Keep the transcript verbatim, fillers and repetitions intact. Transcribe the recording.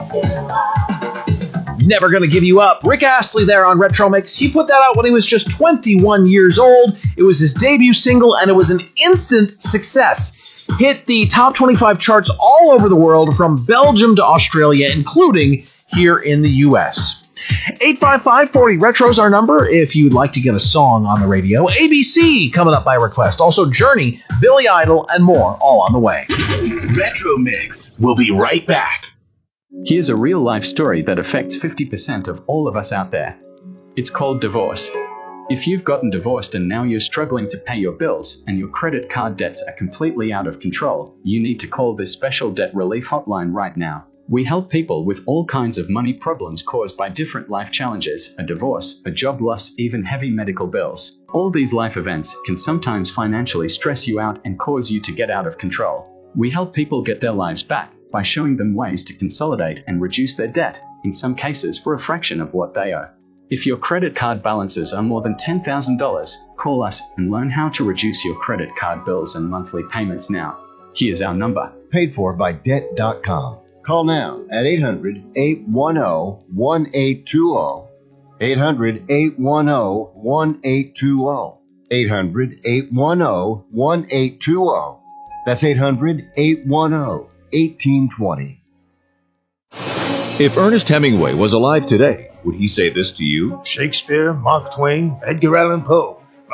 Never Gonna Give You Up. Rick Astley there on Retro Mix. He put that out when he was just twenty-one years old. It was his debut single, and it was an instant success. Hit the top twenty-five charts all over the world, from Belgium to Australia, including here in the U S. eight five five, four zero retro is our number if you'd like to get a song on the radio. A B C coming up by request. Also Journey, Billy Idol, and more, all on the way. Retro Mix. We'll be right back. Here's a real-life story that affects fifty percent of all of us out there. It's called divorce. If you've gotten divorced and now you're struggling to pay your bills and your credit card debts are completely out of control, you need to call this special debt relief hotline right now. We help people with all kinds of money problems caused by different life challenges, a divorce, a job loss, even heavy medical bills. All these life events can sometimes financially stress you out and cause you to get out of control. We help people get their lives back by showing them ways to consolidate and reduce their debt, in some cases for a fraction of what they owe. If your credit card balances are more than ten thousand dollars, call us and learn how to reduce your credit card bills and monthly payments now. Here's our number. Paid for by debt dot com. Call now at eight hundred, eight one zero, one eight two zero. eight hundred, eight one zero, one eight two zero. eight hundred, eight one zero, one eight two zero. That's eight hundred, eight one zero, eighteen twenty. If Ernest Hemingway was alive today, would he say this to you? Shakespeare, Mark Twain, Edgar Allan Poe.